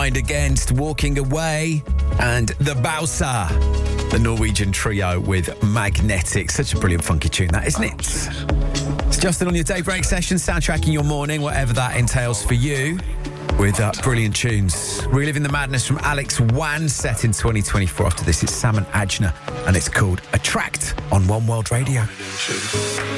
Mind Against, Walking Away, and The Bausa, the Norwegian trio with Magnetic. Such a brilliant funky tune, that, isn't it? It's Justin on your daybreak session, soundtracking your morning, whatever that entails for you, with brilliant tunes. Reliving the madness from Alex Wan, set in 2024. After this, it's Sam and Ajna, and it's called Attract on One World Radio.